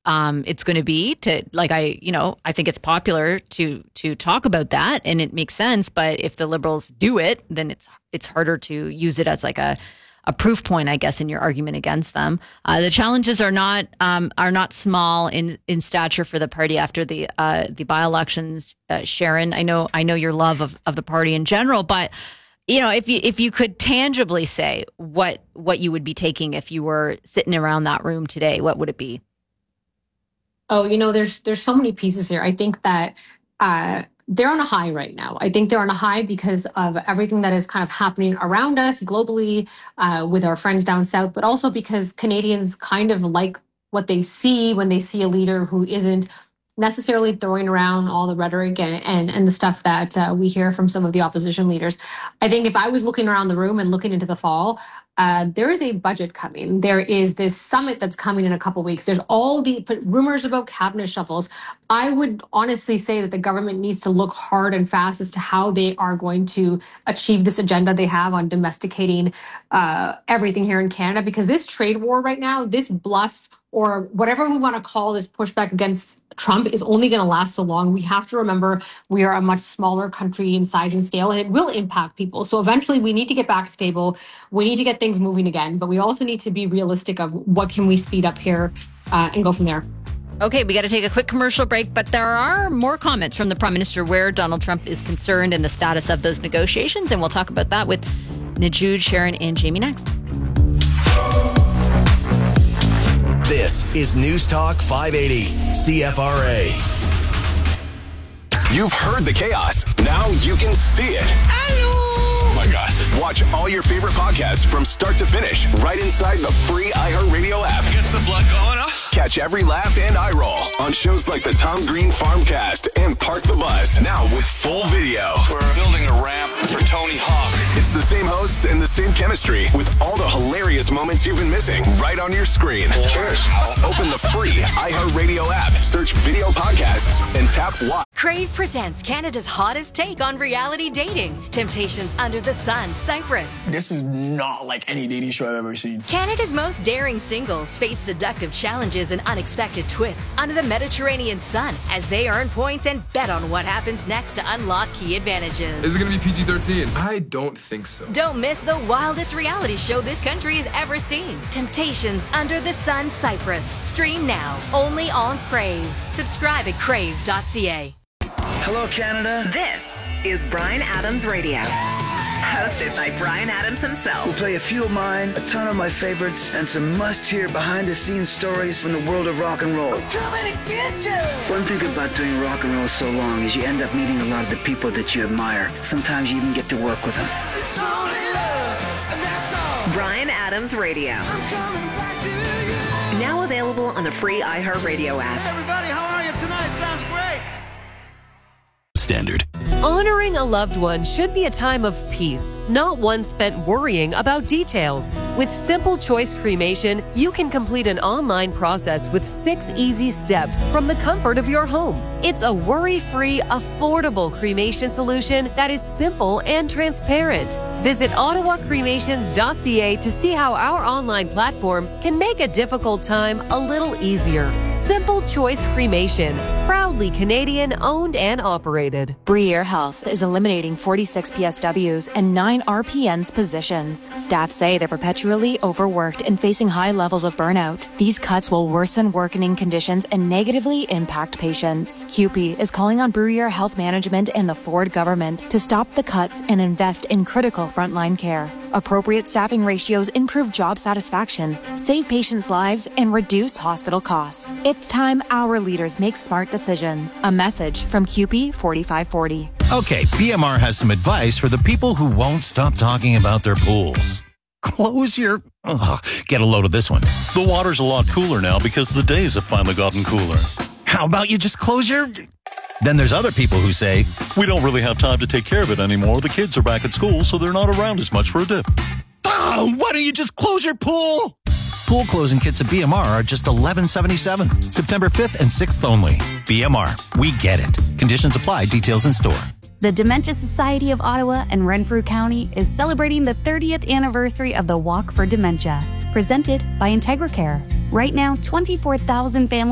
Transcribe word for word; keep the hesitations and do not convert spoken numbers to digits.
um, it's going to be to like I, you know, I think it's popular to to talk about that, and it makes sense. But if the Liberals do it, then it's it's harder to use it as like a a proof point, I guess, in your argument against them. Uh, the challenges are not um, are not small in, in stature for the party after the uh, the by-elections. Uh, Sharon, I know I know your love of, of the party in general, but you know, if you if you could tangibly say what what you would be taking if you were sitting around that room today, what would it be? Oh, you know, there's there's so many pieces here. I think that uh, they're on a high right now. I think they're on a high because of everything that is kind of happening around us globally uh, with our friends down south, but also because Canadians kind of like what they see when they see a leader who isn't necessarily throwing around all the rhetoric and and, and the stuff that uh, we hear from some of the opposition leaders. I think if I was looking around the room and looking into the fall, uh, there is a budget coming. There is this summit that's coming in a couple weeks. There's all the rumors about cabinet shuffles. I would honestly say that the government needs to look hard and fast as to how they are going to achieve this agenda they have on domesticating uh, everything here in Canada, because this trade war right now, this bluff or whatever we want to call this pushback against Trump is only going to last so long. We have to remember we are a much smaller country in size and scale, and it will impact people. So eventually we need to get back to the table. We need to get things moving again, but we also need to be realistic of what can we speed up here uh, and go from there. Okay, we got to take a quick commercial break, but there are more comments from the Prime Minister where Donald Trump is concerned and the status of those negotiations, and we'll talk about that with Najood, Sharon, and Jamie next. This is News Talk five eighty, C F R A. You've heard the chaos. Now you can see it. Hello! Oh my God. Watch all your favorite podcasts from start to finish right inside the free iHeartRadio app. Gets the blood going, huh? Catch every laugh and eye roll on shows like the Tom Green Farmcast and Park the Bus. Now with full video. We're building a ramp for Tony Hawk. It's the same hosts and the same chemistry with all the hilarious moments you've been missing right on your screen. Cheers. Open the free iHeartRadio app, search video podcasts, and tap watch. Crave presents Canada's hottest take on reality dating. Temptations Under the Sun, Cyprus. This is not like any dating show I've ever seen. Canada's most daring singles face seductive challenges and unexpected twists under the Mediterranean sun as they earn points and bet on what happens next to unlock key advantages. Is it going to be P G thirteen? I don't think so. Don't miss the wildest reality show this country has ever seen. Temptations Under the Sun, Cyprus. Stream now, only on Crave. Subscribe at crave dot c a. Hello, Canada. This is Bryan Adams Radio. Hosted by Bryan Adams himself. We'll play a few of mine, a ton of my favorites, and some must-hear behind-the-scenes stories from the world of rock and roll. I'm coming to get you! One thing about doing rock and roll so long is you end up meeting a lot of the people that you admire. Sometimes you even get to work with them. It's only love, and that's all. Bryan Adams Radio. I'm coming back to you. Now available on the free iHeartRadio app. Hey everybody, how are you tonight? Sounds great. Standard. Honoring a loved one should be a time of peace, not one spent worrying about details. With Simple Choice Cremation, you can complete an online process with six easy steps from the comfort of your home. It's a worry-free, affordable cremation solution that is simple and transparent. Visit ottawa cremations dot c a to see how our online platform can make a difficult time a little easier. Simple Choice Cremation, proudly Canadian owned and operated. Bruyere Health is eliminating forty-six P S Ws and nine R P Ns positions. Staff say they're perpetually overworked and facing high levels of burnout. These cuts will worsen working conditions and negatively impact patients. C U P E is calling on Bruyere Health Management and the Ford government to stop the cuts and invest in critical frontline care. Appropriate staffing ratios improve job satisfaction, save patients' lives, and reduce hospital costs. It's time our leaders make smart decisions. A message from C U P E forty-five forty. Okay, B M R has some advice for the people who won't stop talking about their pools. Close your... Ugh, get a load of this one. The water's a lot cooler now because the days have finally gotten cooler. How about you just close your... Then there's other people who say, we don't really have time to take care of it anymore. The kids are back at school, so they're not around as much for a dip. Oh, why don't you just close your pool? Pool closing kits at B M R are just eleven seventy-seven. September fifth and sixth only. B M R, we get it. Conditions apply. Details in store. The Dementia Society of Ottawa and Renfrew County is celebrating the thirtieth anniversary of the Walk for Dementia, presented by IntegraCare. Right now, twenty-four thousand families